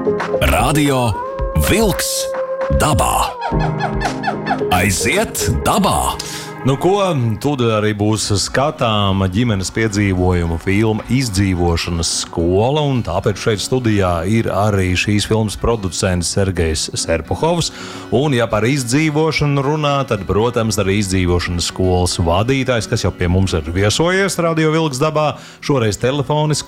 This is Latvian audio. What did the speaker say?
Radio Vilks dabā. Aiziet dabā! Nu ko, tūdaļ arī būs skatāma ģimenes piedzīvojumu filma Izdzīvošanas skola, un tāpēc šeit studijā ir arī šīs filmas producents Sergejs Serpuhovs. Un, ja par izdzīvošanu runā, tad, protams, arī Izdzīvošanas skolas vadītājs, kas jau pie mums ir viesojies Radio Vilks dabā, šoreiz telefoniski